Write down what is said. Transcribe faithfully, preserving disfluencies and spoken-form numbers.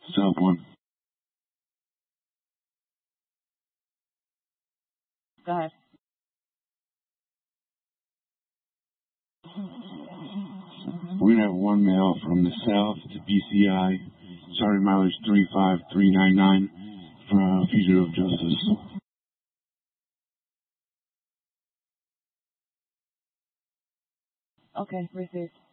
Sub one. Go ahead. We're going to have one mail from the south to B C I. Sorry, mileage three five three nine nine for uh, fugitive justice. Okay, received.